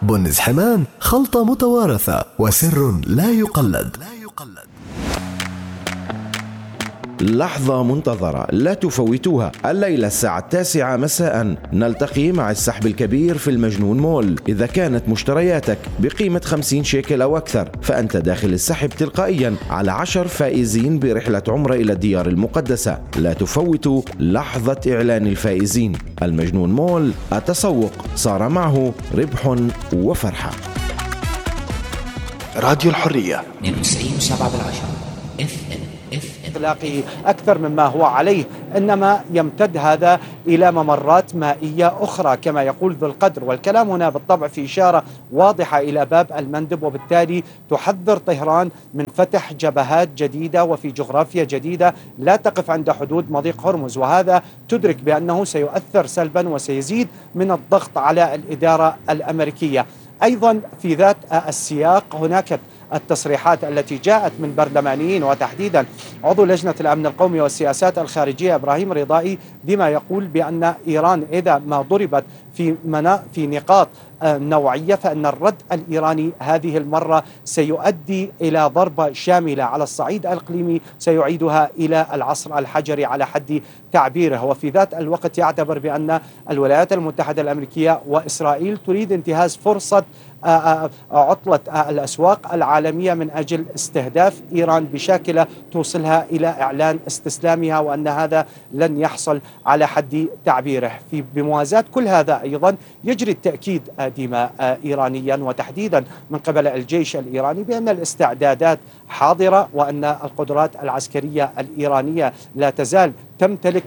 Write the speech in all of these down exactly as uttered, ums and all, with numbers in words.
بنز حمان خلطة متوارثة وسر لا يقلد. لحظة منتظرة لا تفوتوها. الليلة الساعة التاسعة مساء نلتقي مع السحب الكبير في المجنون مول. إذا كانت مشترياتك بقيمة خمسين شيكل أو أكثر فأنت داخل السحب تلقائيا على عشر فائزين برحلة عمرة إلى الديار المقدسة. لا تفوتوا لحظة إعلان الفائزين. المجنون مول، التسوق صار معه ربح وفرحة. راديو الحرية اثنين وتسعين فاصلة سبعة بالعشرة اف ام إطلاقه أكثر مما هو عليه، إنما يمتد هذا إلى ممرات مائية أخرى كما يقول ذو القدر. والكلام هنا بالطبع في إشارة واضحة إلى باب المندب، وبالتالي تحذر طهران من فتح جبهات جديدة وفي جغرافيا جديدة لا تقف عند حدود مضيق هرمز، وهذا تدرك بأنه سيؤثر سلبا وسيزيد من الضغط على الإدارة الأمريكية. أيضا في ذات السياق هناك التصريحات التي جاءت من برلمانيين وتحديدا عضو لجنة الأمن القومي والسياسات الخارجية إبراهيم رضائي، بما يقول بأن إيران إذا ما ضربت في منا في نقاط نوعية فإن الرد الإيراني هذه المرة سيؤدي إلى ضربة شاملة على الصعيد الإقليمي سيعيدها إلى العصر الحجري على حد تعبيره. وفي ذات الوقت يعتبر بأن الولايات المتحدة الأمريكية وإسرائيل تريد انتهاز فرصة عطلة الأسواق العالمية من أجل استهداف إيران بشاكلة توصلها إلى إعلان استسلامها، وأن هذا لن يحصل على حد تعبيره. في بموازاة كل هذا أيضا يجري التأكيد ديما إيرانيا وتحديدا من قبل الجيش الإيراني بأن الاستعدادات حاضرة، وأن القدرات العسكرية الإيرانية لا تزال تمتلك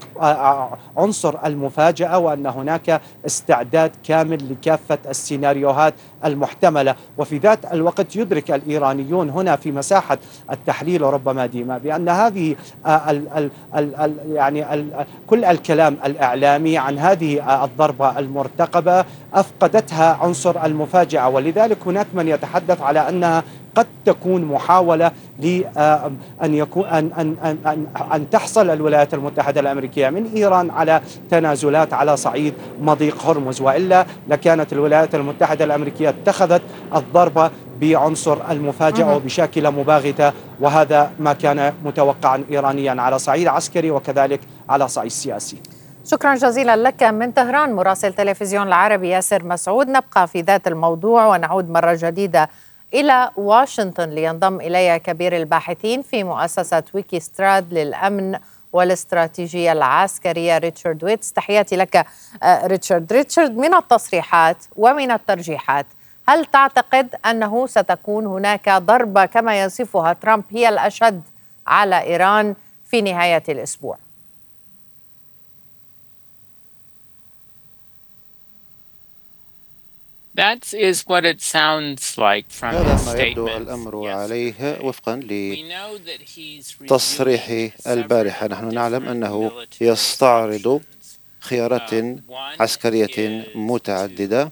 عنصر المفاجأة، وأن هناك استعداد كامل لكافة السيناريوهات المحتملة. وفي ذات الوقت يدرك الإيرانيون هنا في مساحة التحليل وربما ديما بأن هذه ال ال ال ال يعني ال كل الكلام الإعلامي عن هذه الضربة المرتقبة أفقدتها عنصر المفاجأة، ولذلك هناك من يتحدث على أنها قد تكون محاولة لأن يكون أن أن أن أن تحصل الولايات المتحدة الأمريكية من إيران على تنازلات على صعيد مضيق هرمز، وإلا لكانت الولايات المتحدة الأمريكية اتخذت الضربة بعنصر المفاجأة وبشاكلة مباغتة، وهذا ما كان متوقعا إيرانيا على صعيد عسكري وكذلك على صعيد سياسي. شكرا جزيلا لك من طهران مراسل تلفزيون العربي ياسر مسعود. نبقى في ذات الموضوع ونعود مرة جديدة إلى واشنطن لينضم إلي كبير الباحثين في مؤسسة ويكيستراد للأمن والاستراتيجية العسكرية ريتشارد ويتس. تحياتي لك ريتشارد. ريتشارد، من التصريحات ومن الترجيحات، هل تعتقد أنه ستكون هناك ضربة كما يصفها ترامب هي الأشد على إيران في نهاية الأسبوع؟ That is what it sounds like from his هذا ما يبدو statement. الأمر عليه وفقا لتصريح البارحة. نحن نعلم أنه يستعرض خيارات عسكرية متعددة،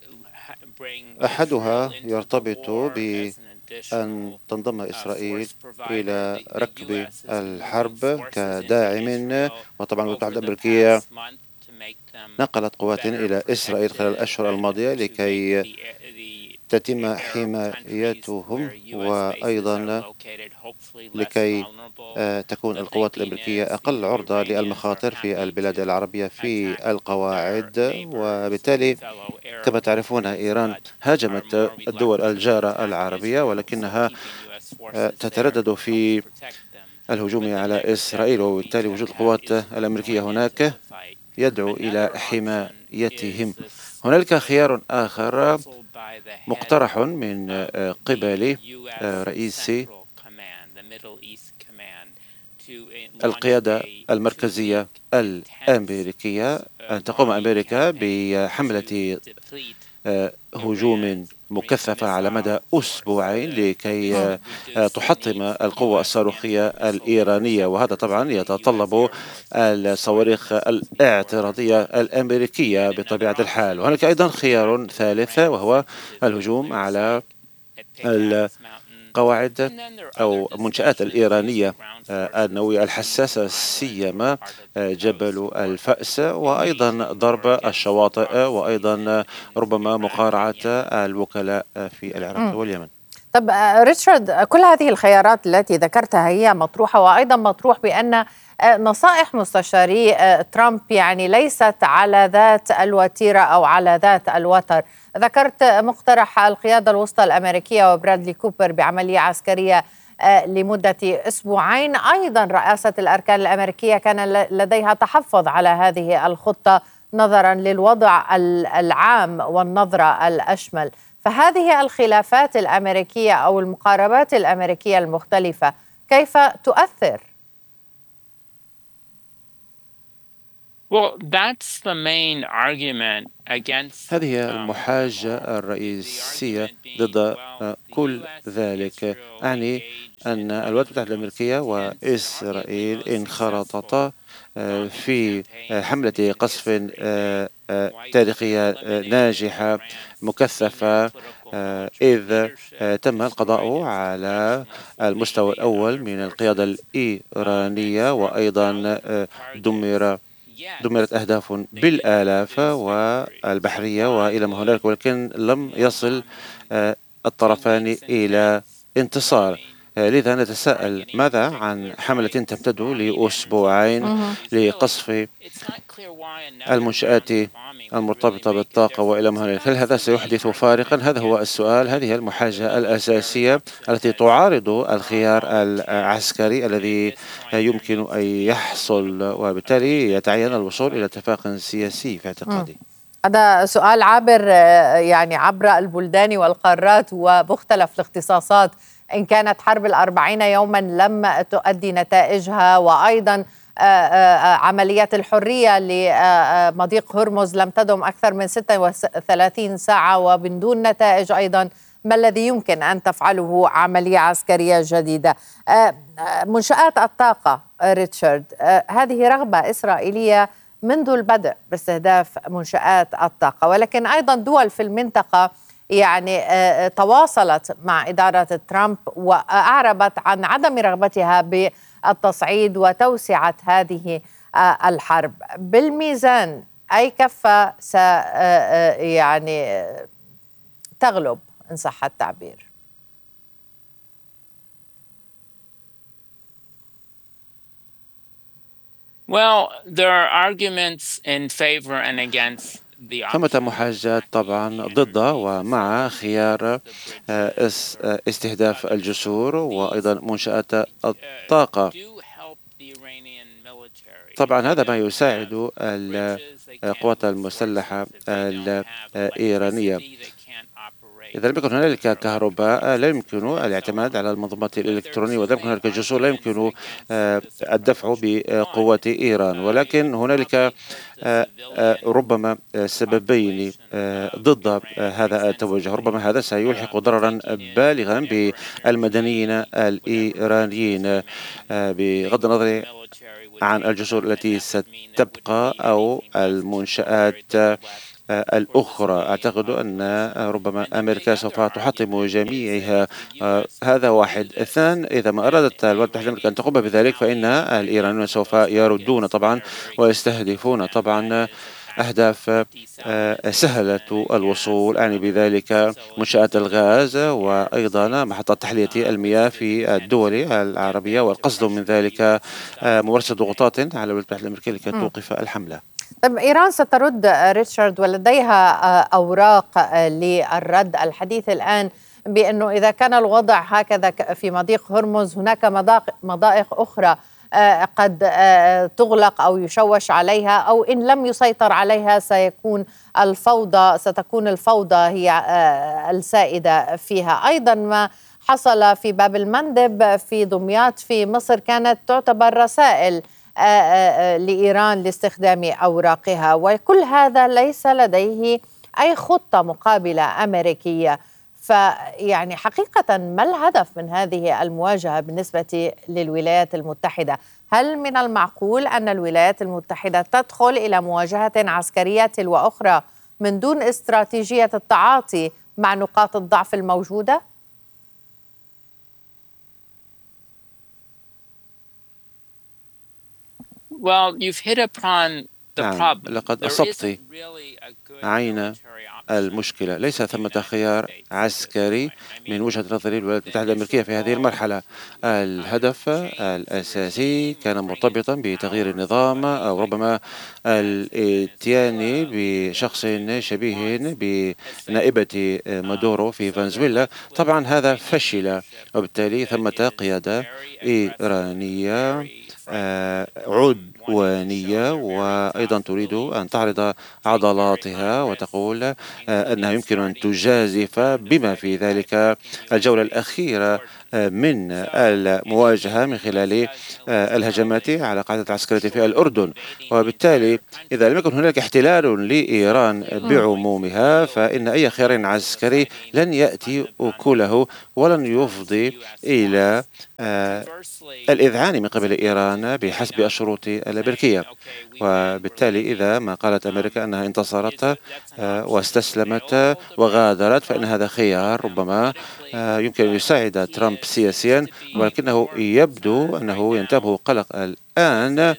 أحدها يرتبط بأن تنضم إسرائيل إلى ركب الحرب كداعم، وطبعا الولايات المتحدة الأمريكية نقلت قوات إلى إسرائيل خلال الأشهر الماضية لكي تتم حمايتهم، وأيضا لكي تكون القوات الأمريكية أقل عرضة للمخاطر في البلاد العربية في القواعد. وبالتالي كما تعرفون إيران هاجمت الدول الجارة العربية، ولكنها تتردد في الهجوم على إسرائيل، وبالتالي وجود القوات الأمريكية هناك يدعو إلى حمايتهم. هنالك خيار آخر مقترح من قبل رئيس القيادة المركزية الأمريكية أن تقوم أمريكا بحملة هجوم مكثفة على مدى أسبوعين لكي تحطم القوة الصاروخية الإيرانية، وهذا طبعا يتطلب الصواريخ الاعتراضية الأمريكية بطبيعة الحال. وهناك أيضا خيار ثالث وهو الهجوم على القواعد أو المنشآت الإيرانية النووية الحساسة، سيما جبل الفأس، وأيضا ضرب الشواطئ، وأيضا ربما مقارعة الوكلاء في العراق واليمن. طب ريتشارد، كل هذه الخيارات التي ذكرتها هي مطروحة، وأيضا مطروح بأن نصائح مستشاري ترامب يعني ليست على ذات الوتيرة أو على ذات الوتر. ذكرت مقترح القيادة الوسطى الأمريكية وبرادلي كوبر بعملية عسكرية لمدة أسبوعين. أيضا رئاسة الأركان الأمريكية كان لديها تحفظ على هذه الخطة نظرا للوضع العام والنظرة الأشمل. فهذه الخلافات الأمريكية أو المقاربات الأمريكية المختلفة كيف تؤثر؟ Well, that's the main argument against. هذه المحاجة الرئيسية ضد كل ذلك، أعني أن الولايات المتحدة الأمريكية وإسرائيل انخرطتا في حملة قصف تاريخية ناجحة مكثفة، إذ تم القضاء على المستوى الأول من القيادة الإيرانية، وأيضا دمر دمرت أهداف بالآلاف والبحرية وإلى ما هنالك، ولكن لم يصل الطرفان إلى انتصار. لذا نتساءل ماذا عن حملة تمتد لأسبوعين لقصف المنشآت المرتبطة بالطاقة وإلى ما هنالك؟ هل هذا سيحدث فارقا؟ هذا هو السؤال. هذه المحاجة الأساسية التي تعارض الخيار العسكري الذي يمكن أن يحصل، وبالتالي يتعين الوصول إلى اتفاق سياسي في اعتقادي. هذا سؤال عابر يعني عبر البلدان والقارات ومختلف الاختصاصات. إن كانت حرب الأربعين يوما لم تؤدي نتائجها، وأيضا عمليات الحرية لمضيق هرمز لم تدم أكثر من ستة وثلاثين ساعة ومن دون نتائج، أيضا ما الذي يمكن أن تفعله عملية عسكرية جديدة؟ منشآت الطاقة ريتشارد، هذه رغبة إسرائيلية منذ البدء باستهداف منشآت الطاقة، ولكن أيضا دول في المنطقة يعني تواصلت مع إدارة ترامب وأعربت عن عدم رغبتها بالتصعيد وتوسعة هذه الحرب. بالميزان أي كفة س يعني تغلب إن صح التعبير؟ Well, there are arguments in favor and against. ثمة محاجات طبعا ضد ومع خيار استهداف الجسور وأيضا منشآت الطاقة. طبعا هذا ما يساعد القوات المسلحة الإيرانية. إذا لم يكن هنالك كهرباء لا يمكن الاعتماد على المنظومات الإلكترونية، وإذا لم يكن هنالك جسور لا يمكن الدفع بقوات إيران. ولكن هنالك ربما سببين ضد هذا التوجه. ربما هذا سيلحق ضررا بالغا بالمدنيين الإيرانيين بغض النظر عن الجسور التي ستبقى أو المنشآت الأخرى. أعتقد أن ربما أمريكا سوف تحطم جميعها. هذا واحد. اثنان، إذا ما أرادت الولايات المتحدة الأمريكية أن تقوم بذلك فإن الإيرانيون سوف يردون طبعا ويستهدفون طبعا أهداف سهلة الوصول، أعني بذلك منشآت الغاز وأيضا محطات تحلية المياه في الدول العربية، والقصد من ذلك ممارسة ضغوطات على الولايات المتحدة الأمريكية لكي توقف الحملة. طيب إيران سترد ريتشارد، ولديها أوراق للرد. الحديث الآن بأنه إذا كان الوضع هكذا في مضيق هرمز هناك مضائق أخرى قد تغلق أو يشوش عليها، أو إن لم يسيطر عليها سيكون الفوضى ستكون الفوضى هي السائدة فيها. أيضا ما حصل في باب المندب في دمياط في مصر كانت تعتبر رسائل لإيران لاستخدام أوراقها، وكل هذا ليس لديه أي خطة مقابلة أمريكية. فيعني حقيقة ما الهدف من هذه المواجهة بالنسبة للولايات المتحدة؟ هل من المعقول أن الولايات المتحدة تدخل إلى مواجهة عسكرية تلو أخرى من دون استراتيجية التعاطي مع نقاط الضعف الموجودة؟ Well, you've hit upon the نعم، problem. لقد There أصبت isn't really a good عين military option. المشكلة. ليس ثمة خيار عسكري من وجهة نظر الولايات المتحدة الأمريكية في هذه المرحلة. الهدف الأساسي كان مرتبطا بتغيير النظام أو ربما الاتيان بشخص شبيه بنائبة مادورو في فنزويلا. طبعا هذا فشل، وبالتالي ثمة قيادة إيرانية عدوانية وأيضا تريد أن تعرض عضلاتها وتقول أنها يمكن أن تجازف بما في ذلك الجولة الأخيرة من المواجهة من خلال الهجمات على قاعدة العسكرية في الأردن. وبالتالي إذا لم يكن هناك احتلال لإيران بعمومها فإن أي خيار عسكري لن يأتي أكله ولن يفضي إلى الإذعان من قبل إيران بحسب الشروط الأمريكية. وبالتالي إذا ما قالت أمريكا أنها انتصرت واستسلمت وغادرت فإن هذا خيار ربما يمكن أن يساعد ترامب سياسيا، ولكنه يبدو أنه ينتابه قلق الآن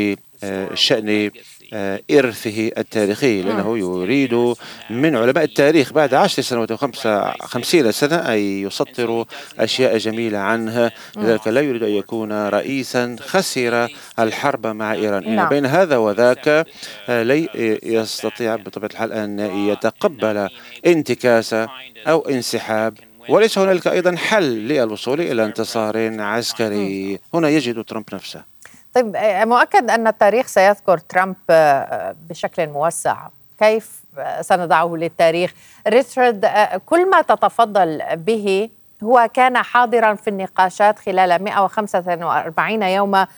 بشأن إرثه التاريخي، لأنه يريد من علماء التاريخ بعد عشر سنوات وخمسين سنة أن يسطروا أشياء جميلة عنه. لذلك لا يريد أن يكون رئيسا خسر الحرب مع إيران. نعم. بين هذا وذاك لا يستطيع بطبيعة الحال أن يتقبل انتكاس أو انسحاب، وليس هنالك أيضا حل للوصول إلى انتصار عسكري. هنا يجد ترامب نفسه. طيب، مؤكد أن التاريخ سيذكر ترامب بشكل موسع. كيف سنضعه للتاريخ؟ ريتشارد، كل ما تتفضل به هو كان حاضرا في النقاشات خلال مئة وخمسة وأربعين يوما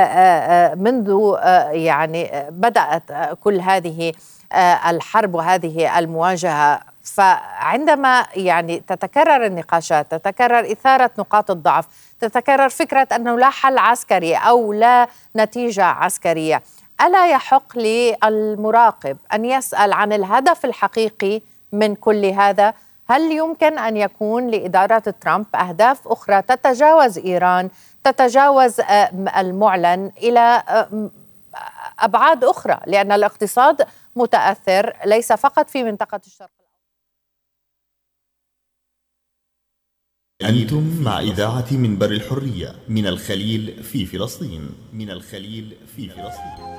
منذ يعني بدأت كل هذه الحرب وهذه المواجهة. فعندما يعني تتكرر النقاشات، تتكرر إثارة نقاط الضعف، تتكرر فكرة أنه لا حل عسكري أو لا نتيجة عسكرية، ألا يحق للمراقب أن يسأل عن الهدف الحقيقي من كل هذا؟ هل يمكن أن يكون لإدارة ترامب أهداف أخرى تتجاوز إيران، تتجاوز المعلن إلى أبعاد أخرى؟ لأن الاقتصاد متأثر ليس فقط في منطقة الشرق. أنتم مع إذاعة منبر الحرية من الخليل في فلسطين. من الخليل في فلسطين.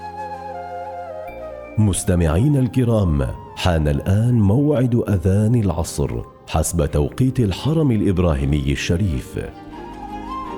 مستمعين الكرام، حان الآن موعد أذان العصر حسب توقيت الحرم الإبراهيمي الشريف.